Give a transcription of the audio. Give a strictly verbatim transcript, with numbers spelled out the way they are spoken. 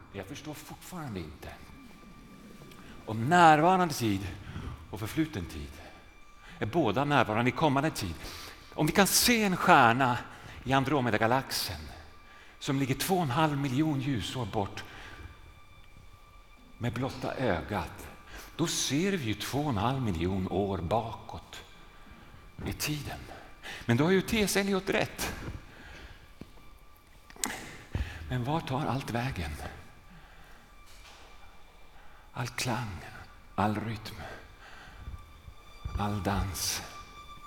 Jag förstår fortfarande inte om närvarande tid och förfluten tid är båda närvarande i kommande tid. Om vi kan se en stjärna i Andromeda-galaxen som ligger två och en halv miljon ljusår bort med blotta ögat, då ser vi ju två och en halv miljon år bakåt i tiden. Men då har ju T S Eliot rätt. Men var tar allt vägen? All klang, all rytm, all dans.